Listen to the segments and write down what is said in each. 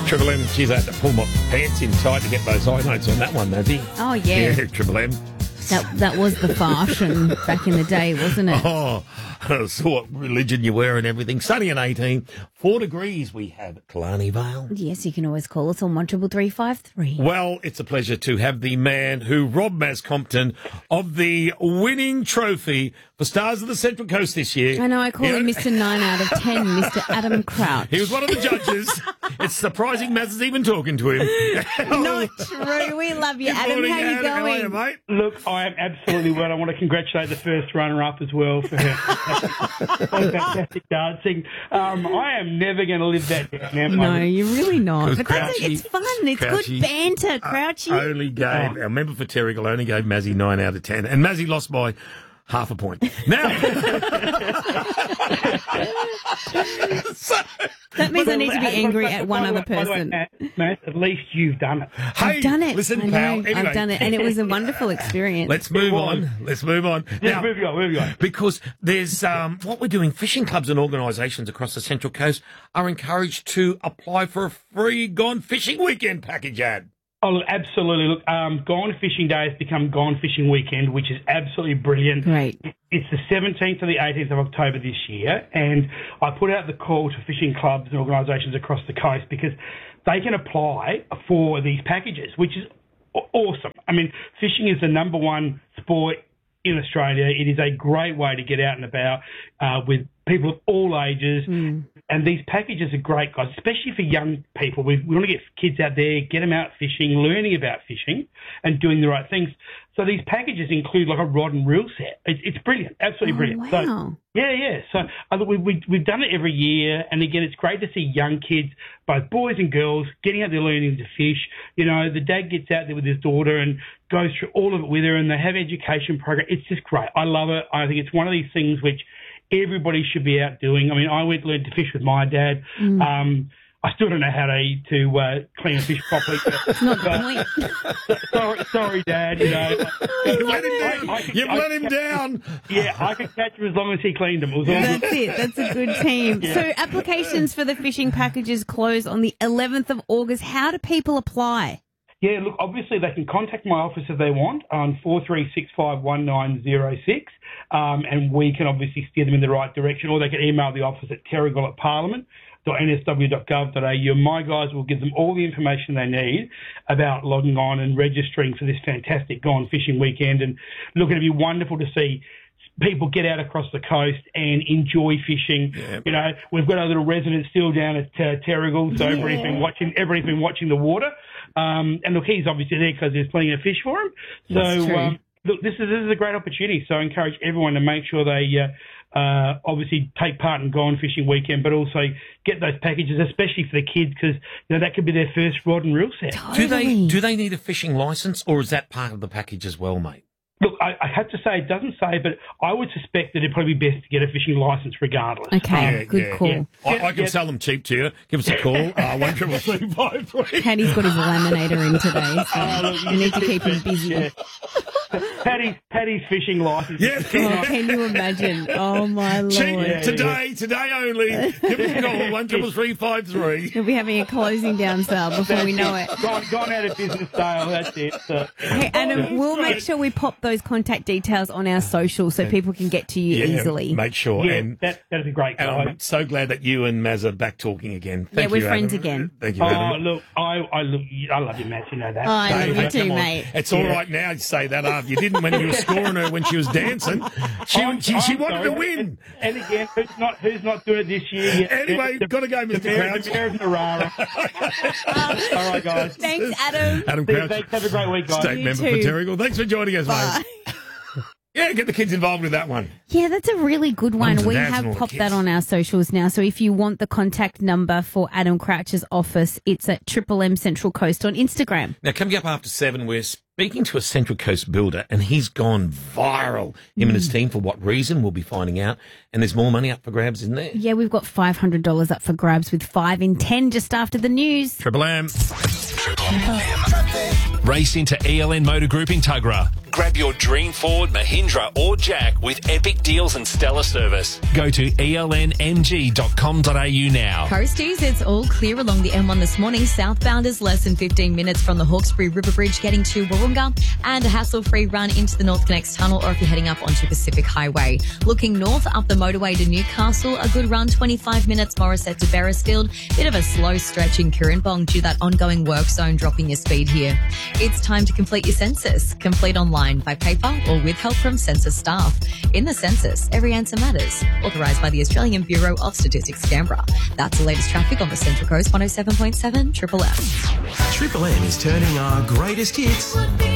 Triple M, geez, I had to pull my pants in tight to get those high notes on that one, Mazzy. Oh, yeah. Yeah, Triple M. That was the fashion back in the day, wasn't it? Oh, I saw what religion you were and everything. Sunny and 18. 4 degrees we have at Killarney Vale. Yes, you can always call us on 133353. Well, it's a pleasure to have the man who robbed Maz Compton of the winning trophy for Stars of the Central Coast this year. I know, I call him Mr. 9 out of 10, Mr. Adam Crouch. He was one of the judges. It's surprising Maz is even talking to him. Not true. We love you, Adam. Morning, How you Adam. going? How are you, mate? Look, I am absolutely well. I want to congratulate the first runner-up as well for her fantastic dancing. I am never going to live that down. Am No, I? you're really not. But Crouchy- it's fun. It's Crouchy, good banter, Crouchy. Only gave, our member for Terrigal only gave Mazzy 9 out of 10. And Mazzy lost by half a point. Now, That means I need to be angry at one other person. Matt, at least you've done it. I've done it. Listen, I know. pal. Anyway, I've done it, and it was a wonderful experience. Let's move on. Let's move on. Yeah, moving on. Because there's what we're doing. Fishing clubs and organisations across the Central Coast are encouraged to apply for a free Gone Fishing Weekend package ad. Oh, look, absolutely. Look, Gone Fishing Day has become Gone Fishing Weekend, which is absolutely brilliant. Great. It's the 17th to the 18th of October this year, and I put out the call to fishing clubs and organisations across the coast because they can apply for these packages, which is awesome. I mean, fishing is the number one sport in Australia. It is a great way to get out and about with people of all ages. And these packages are great, guys, especially for young people. We want to get kids out there, get them out fishing, learning about fishing and doing the right things. So these packages include like a rod and reel set. It's brilliant, absolutely brilliant. Wow. So, yeah. So we've done it every year. And again, it's great to see young kids, both boys and girls, getting out there learning to fish. You know, the dad gets out there with his daughter and goes through all of it with her, and they have education program. It's just great. I love it. I think it's one of these things which everybody should be out doing. I mean, I went to learn to fish with my dad. I still don't know how to clean a fish properly. Not the point. Sorry, Dad. You know, You've let him down. You've let him down. Yeah, I could catch him as long as he cleaned them. It was all That's good. it. That's a good team. Yeah. So applications for the fishing packages close on the 11th of August. How do people apply? Yeah, look, obviously they can contact my office if they want on 43651906, and we can obviously steer them in the right direction, or they can email the office at terrigal@parliament.nsw.gov.au, and my guys will give them all the information they need about logging on and registering for this fantastic Gone Fishing Weekend. And look, it'd be wonderful to see people get out across the coast and enjoy fishing. Yeah. You know, we've got our little resident still down at Terrigal, so everybody's been watching the water. And look, he's obviously there because there's plenty of fish for him. That's So true. look, this is a great opportunity. So I encourage everyone to make sure they obviously take part in Gone Fishing Weekend, but also get those packages, especially for the kids, because that could be their first rod and reel set. Totally. Do they need a fishing licence, or is that part of the package as well, mate? Look, I have to say, it doesn't say, but I would suspect that it'd probably be best to get a fishing licence regardless. Okay, good call. Yeah. I can sell them cheap to you. Give us a call. 133353. Paddy's got his laminator in today, so you need to keep him busy. Yeah. Paddy's fishing licence. Yeah. Oh, can you imagine? Oh, my Lord. Cheap today only. Give us a call. 133353. He'll be having a closing down sale before we know it. Gone out of business sale, that's it. So. Hey, Adam, we'll make sure we pop those contact details on our social so people can get to you easily. Make sure. Yeah, And that'd be great, and guys. I'm so glad that you and Maz are back talking again. Thank we're you, friends Adam. again. Thank you, Adam. Look, I love you, Matt. You know that. Oh, I love you Hey, too, come on. mate. It's all right now to say that after you didn't when you were scoring her when she was dancing. She I'm wanted to sorry. win. And again, who's not doing it this year? Anyway, got to go, Mr. Crouch. The mayor of Narara. All right, guys. Thanks, Adam. Adam Crouch, Thanks. Have a great week, guys. state You member too. for Terrigal. Thanks for joining us, Bye. mate. Yeah, get the kids involved with that one. Yeah, that's a really good one. Mums and We dads and have all the popped kids. that on our socials now. So if you want the contact number for Adam Crouch's office, it's at Triple M Central Coast on Instagram. Now, coming up after 7, we're speaking to a Central Coast builder, and he's gone viral. Him and his team, for what reason, we'll be finding out. And there's more money up for grabs, isn't there? Yeah, we've got $500 up for grabs with 5 in 10 just after the news. Triple M. Race into ELN Motor Group in Tuggerah. Grab your dream Ford, Mahindra or Jack with epic deals and stellar service. Go to elnmg.com.au now. Coasties, it's all clear along the M1 this morning. Southbound is less than 15 minutes from the Hawkesbury River Bridge getting to Wahroonga, and a hassle-free run into the North Connects Tunnel, or if you're heading up onto Pacific Highway. Looking north up the motorway to Newcastle, a good run, 25 minutes, Morisset to Beresfield. Bit of a slow stretch in Kirrinbong due to that ongoing work zone dropping your speed here. It's time to complete your census. Complete online, by paper, or with help from census staff. In the census, every answer matters. Authorised by the Australian Bureau of Statistics, Canberra. That's the latest traffic on the Central Coast, 107.7 Triple M. Triple M is turning our greatest hits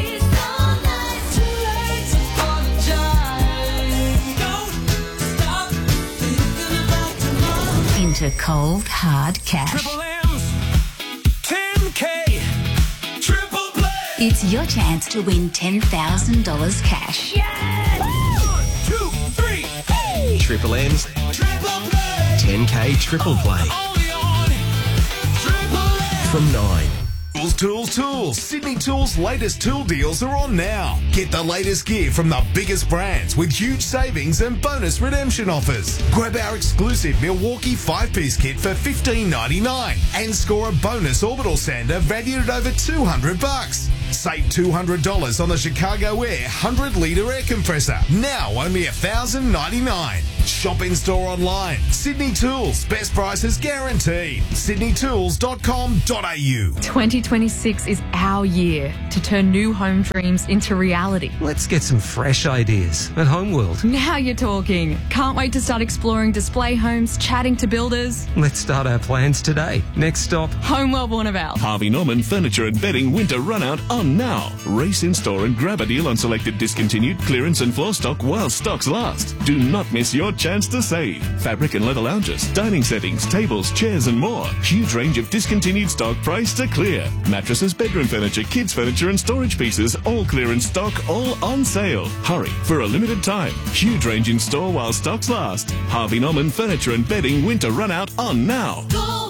into cold, hard cash. Triple M's 10K Triple Play. It's your chance to win $10,000 cash. Yes! 1, 2, 3, hey! Triple M's Triple Play. 10K Triple Play Only on Triple M. from 9. Tools. Sydney Tools' latest tool deals are on now. Get the latest gear from the biggest brands with huge savings and bonus redemption offers. Grab our exclusive Milwaukee 5-piece kit for $15.99 and score a bonus orbital sander valued at over $200. Save $200 on the Chicago Air 100-litre air compressor. Now only $1,099. Shop in store online. Sydney Tools. Best prices guaranteed. sydneytools.com.au. 2026 is our year to turn new home dreams into reality. Let's get some fresh ideas at Homeworld. Now you're talking. Can't wait to start exploring display homes, chatting to builders. Let's start our plans today. Next stop, Homeworld Warnervale. Harvey Norman Furniture and Bedding winter run out on now. Race in store and grab a deal on selected discontinued clearance and floor stock while stocks last. Do not miss your chance to save. Fabric and leather lounges, dining settings, tables, chairs and more. Huge range of discontinued stock priced to clear. Mattresses, bedroom furniture, kids furniture and storage pieces, all clearance stock, all on sale. Hurry, for a limited time. Huge range in store while stocks last. Harvey Norman Furniture and Bedding winter run out on now.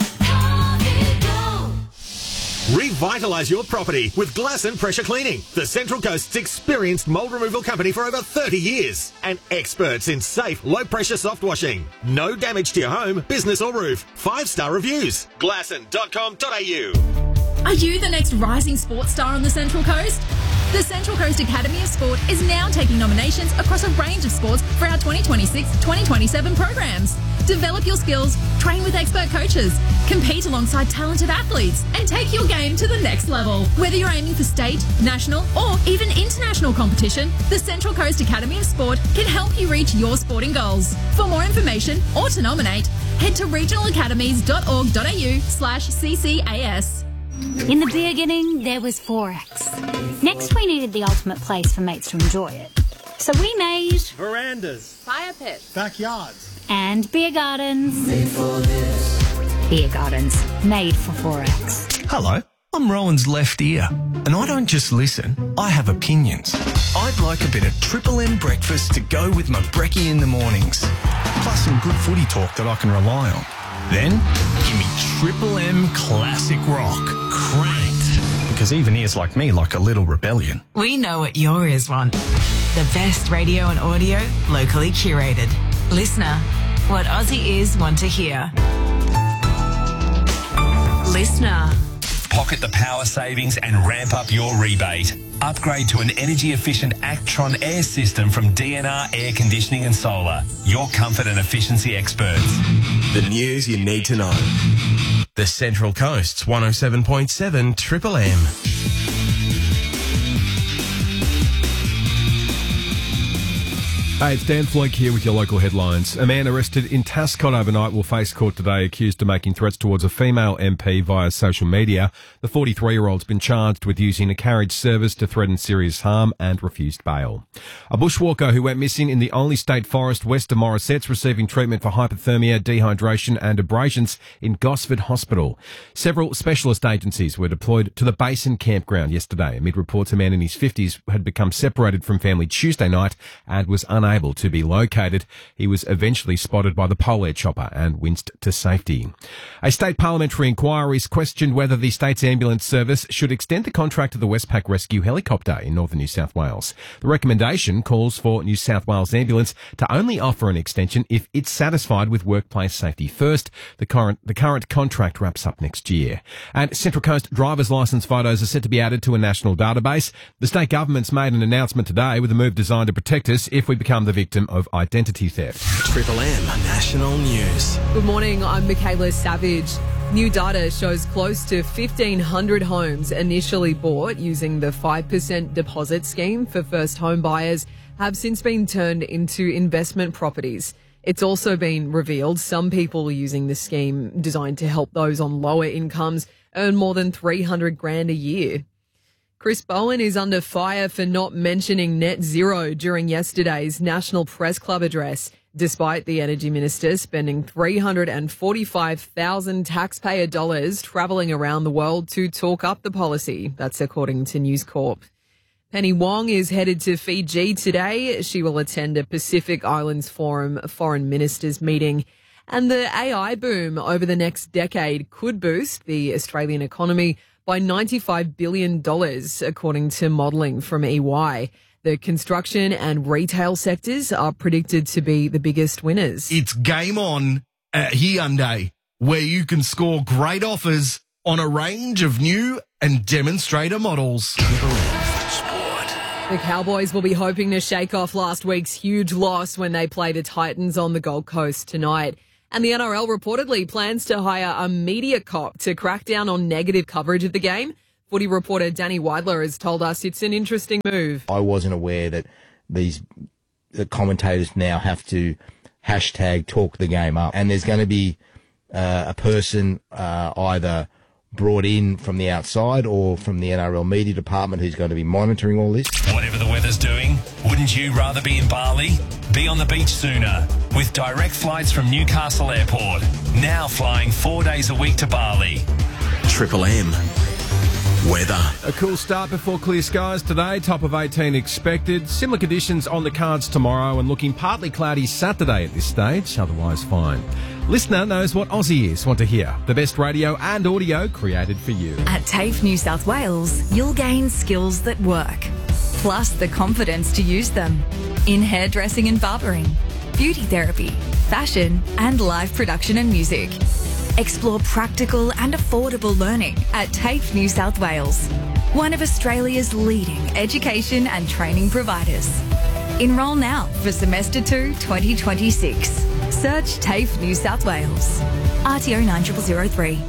Revitalise your property with Glasson Pressure Cleaning, the Central Coast's experienced mould removal company for over 30 years and experts in safe, low-pressure soft washing. No damage to your home, business or roof. 5-star reviews. Glasson.com.au. Are you the next rising sports star on the Central Coast? The Central Coast Academy of Sport is now taking nominations across a range of sports for our 2026-2027 programs. Develop your skills, train with expert coaches, compete alongside talented athletes, and take your game to the next level. Whether you're aiming for state, national, or even international competition, the Central Coast Academy of Sport can help you reach your sporting goals. For more information or to nominate, head to regionalacademies.org.au/CCAS. In the beginning, there was Forex. Next, we needed the ultimate place for mates to enjoy it. So we made verandas, fire pits, backyards, and beer gardens. Made for this. Beer gardens, made for Forex. Hello, I'm Rowan's left ear, and I don't just listen, I have opinions. I'd like a bit of Triple M breakfast to go with my brekkie in the mornings, plus some good footy talk that I can rely on. Then, give me Triple M Classic Rock, cranked. Because even ears like me like a little rebellion. We know what your ears want. The best radio and audio, locally curated. Listener, what Aussie ears want to hear. Listener. Pocket the power savings and ramp up your rebate. Upgrade to an energy-efficient Actron air system from DNR Air Conditioning and Solar. Your comfort and efficiency experts. The news you need to know. The Central Coast's 107.7 Triple M. Hey, it's Dan Floink here with your local headlines. A man arrested in Tascott overnight will face court today accused of making threats towards a female MP via social media. The 43-year-old's been charged with using a carriage service to threaten serious harm and refused bail. A bushwalker who went missing in the only state forest west of Morisset's receiving treatment for hypothermia, dehydration and abrasions in Gosford Hospital. Several specialist agencies were deployed to the Basin campground yesterday amid reports a man in his 50s had become separated from family Tuesday night and was unable unable to be located. He was eventually spotted by the Pol Air chopper and winced to safety. A state parliamentary inquiry has questioned whether the state's ambulance service should extend the contract to the Westpac Rescue helicopter in northern New South Wales. The recommendation calls for New South Wales Ambulance to only offer an extension if it's satisfied with workplace safety first. The current contract wraps up next year. And Central Coast driver's licence photos are set to be added to a national database. The state government's made an announcement today with a move designed to protect us if we become the victim of identity theft. Triple M National News. Good morning, I'm Michaela Savage. New data shows close to 1,500 homes initially bought using the 5% deposit scheme for first home buyers have since been turned into investment properties. It's also been revealed some people using the scheme designed to help those on lower incomes earn more than $300,000 a year. Chris Bowen is under fire for not mentioning net zero during yesterday's National Press Club address, despite the Energy Minister spending $345,000 taxpayer dollars travelling around the world to talk up the policy. That's according to News Corp. Penny Wong is headed to Fiji today. She will attend a Pacific Islands Forum foreign ministers meeting. And the AI boom over the next decade could boost the Australian economy by $95 billion, according to modelling from EY. The construction and retail sectors are predicted to be the biggest winners. It's game on at Hyundai, where you can score great offers on a range of new and demonstrator models. The Cowboys will be hoping to shake off last week's huge loss when they play the Titans on the Gold Coast tonight. And the NRL reportedly plans to hire a media cop to crack down on negative coverage of the game. Footy reporter Danny Weidler has told us it's an interesting move. I wasn't aware that the commentators now have to hashtag talk the game up. And there's going to be a person either brought in from the outside or from the NRL media department who's going to be monitoring all this. Whatever the weather's doing, wouldn't you rather be in Bali? Be on the beach sooner with direct flights from Newcastle Airport. Now flying 4 days a week to Bali. Triple M weather. A cool start before clear skies today. Top of 18 expected. Similar conditions on the cards tomorrow and looking partly cloudy Saturday at this stage. Otherwise fine. Listener knows what Aussie is. Want to hear the best radio and audio created for you. At TAFE New South Wales, you'll gain skills that work, plus the confidence to use them in hairdressing and barbering, beauty therapy, fashion, and live production and music. Explore practical and affordable learning at TAFE New South Wales, one of Australia's leading education and training providers. Enrol now for Semester 2 2026. Search TAFE New South Wales. RTO 9003.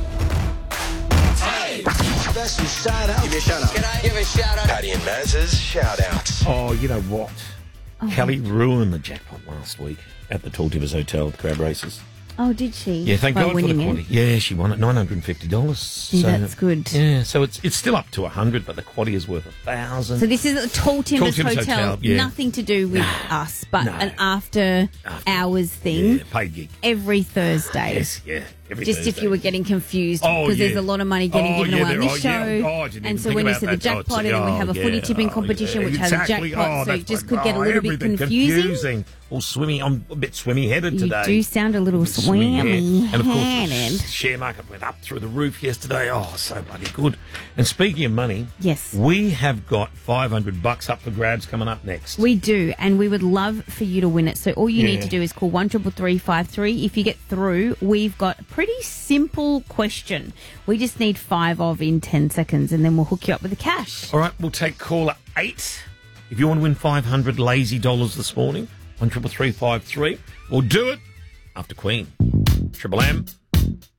Special shout out. Give me a shout out. Can I give a shout out? Paddy and Maz's shout outs. Oh, you know what? Kelly ruined the jackpot last week at the Tall Timbers Hotel at the crab races. Oh, did she? Yeah, thank By God for the winning quaddie. it? Yeah, she won it, $950. Yeah, that's good. Yeah, so it's still up to 100, but the quaddie is worth 1,000. So this is a Tall Timbers Tall Timbers Hotel. yeah. Nothing to do with us, but an after hours thing. Yeah, paid gig. Every Thursday. Yes, yeah. Every Just Thursday. if you were getting confused, Oh, because there's yeah. a lot of money getting given away on there- this show. I didn't even And so think when you about said the that. jackpot, and then we have a footy yeah. tipping competition, which exactly. has a jackpot, so it that's just right. could get a little bit everything confusing. All swimmy. I'm a bit swimmy-headed You today. do sound a little Yeah. swimmy-headed. And of course, the share market went up through the roof yesterday. Oh, so bloody good. And speaking of money, yes, we have got $500 up for grabs coming up next. We do, and we would love for you to win it. So all you need Yeah. to do is call 133353. If you get through, we've got a pretty simple question. We just need 5 of in 10 seconds, and then we'll hook you up with the cash. All right, we'll take caller 8. If you want to win 500 lazy dollars this morning, 133353. We'll do it after Queen. Triple M.